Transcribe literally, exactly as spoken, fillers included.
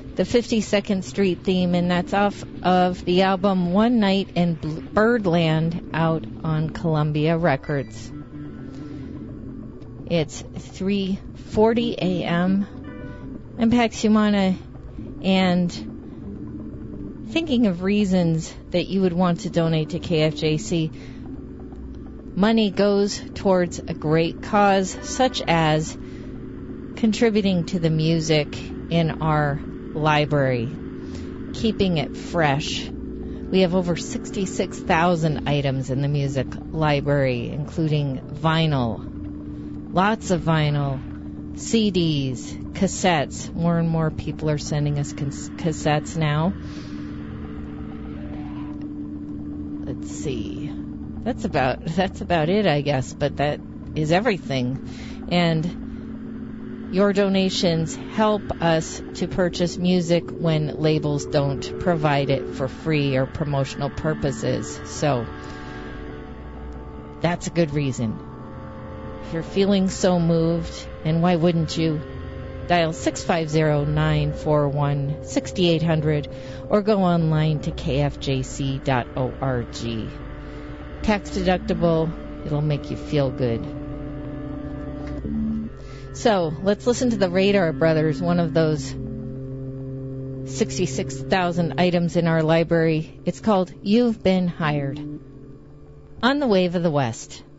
the fifty-second Street theme, and that's off of the album One Night in Birdland out on Columbia Records. It's three forty a.m. I'm Pax Humana, and thinking of reasons that you would want to donate to K F J C. Money goes towards a great cause, such as contributing to the music in our library, keeping it fresh. We have over sixty-six thousand items in the music library, including vinyl, lots of vinyl, C Ds, cassettes. More and more people are sending us cas- cassettes now. Let's see. That's about that's about it, I guess, but that is everything. And your donations help us to purchase music when labels don't provide it for free or promotional purposes. So that's a good reason. If you're feeling so moved, and why wouldn't you, dial six five zero, nine four one, six eight zero zero or go online to k f j c dot org. Tax deductible, it'll make you feel good. So, let's listen to the Radar Brothers, one of those sixty-six thousand items in our library. It's called You've Been Hired. On the Wave of the West.